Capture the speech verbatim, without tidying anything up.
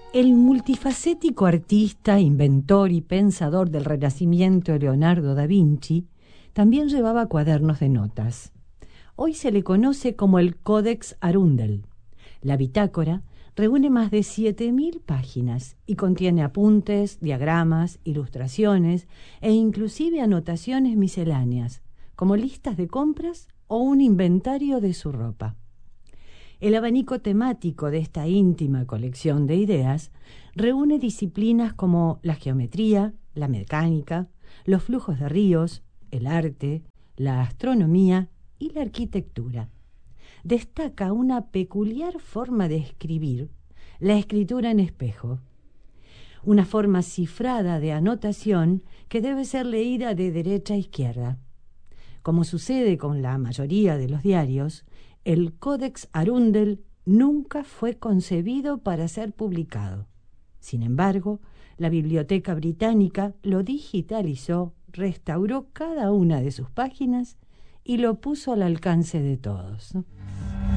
El multifacético artista, inventor y pensador del Renacimiento Leonardo da Vinci también llevaba cuadernos de notas. Hoy se le conoce como el Codex Arundel. La bitácora reúne más de siete mil páginas y contiene apuntes, diagramas, ilustraciones e inclusive anotaciones misceláneas, como listas de compras o un inventario de su ropa. El abanico temático de esta íntima colección de ideas reúne disciplinas como la geometría, la mecánica, los flujos de ríos, el arte, la astronomía y la arquitectura. Destaca una peculiar forma de escribir, la escritura en espejo, una forma cifrada de anotación que debe ser leída de derecha a izquierda. Como sucede con la mayoría de los diarios, el Codex Arundel nunca fue concebido para ser publicado. Sin embargo, la Biblioteca Británica lo digitalizó, restauró cada una de sus páginas y lo puso al alcance de todos.